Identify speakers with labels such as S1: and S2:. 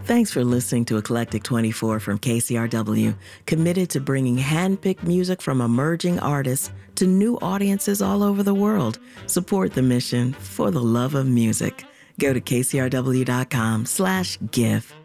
S1: Thanks for listening to Eclectic 24 from KCRW, committed to bringing hand-picked music from emerging artists to new audiences all over the world. Support the mission for the love of music. Go to kcrw.com/give.